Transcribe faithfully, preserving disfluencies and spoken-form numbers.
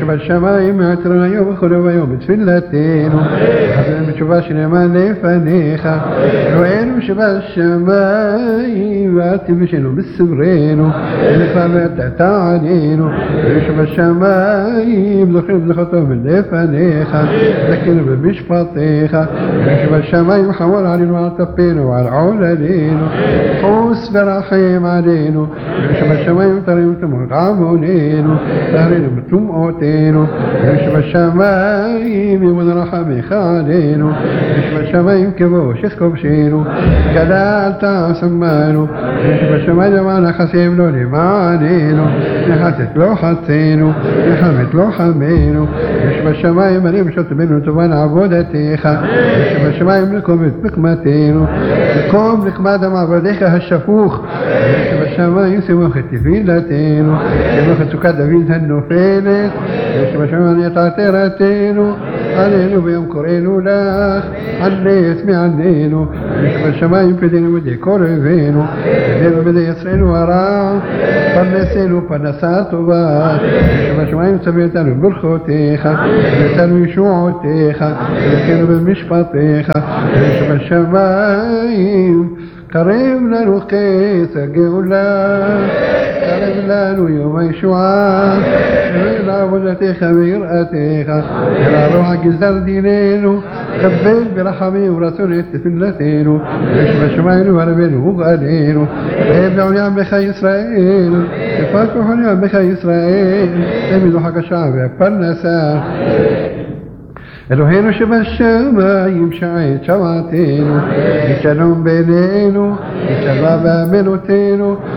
שבשמיים יעטרנו היום וכל יום בתפילתנו חזרנו בתשובה שנאמן לפניך אלוהינו שבשמיים ואל תלבשנו בסברנו ונקרא ותעתה עלינו שבשמיים זוכרים בזכותו לפניך זכינו במשפטיך שבשמיים חמול עלינו על טפינו ועל עוללינו חוס ורחם עלינו שבשמיים תרים תמות עמוננו תהרינו בטומאותינו שבשמיים ימון רחמך עלינו שבשמיים כבושך כובשנו גדל תעשמנו שבשמיים למען חסים לו למעננו נחתת לא חצינו נחמת לא חמנו שבשמיים אני משוט בנו טובן עבודתך שבשמיים לקום את מקמתנו לקום לקמת מעבדיך השפוך שבשמיים שמוח את תפילתנו שמוח את סוכת דוד הנופלת שבשמיים יתעתרתנו עלינו ביום קוראנו לך ענס מעלינו שבשמיים פדינו מדי קורבנו פדינו מדי יצרנו הרע פרנסנו פרנסה טובה שבשמיים צוויתנו ברכותיך ונתנו ישועותיך ונתנו במשפטיך שבשמיים קרב לנו כס הגאולה קרב לנו יום הישועה קרב לעבודתך ויראתך אל רוח גזר דיננו קבל ברחמים ורצון את תפילתנו שבשמיים ורבנו וגאלנו ויבלעו נעמך ישראל יפתחו נעמך ישראל תמידו חג השעה והפרנסה אלוהינו שבשמיים שעת שוועתנו, ישלום בינינו, ישלווה באמונותינו,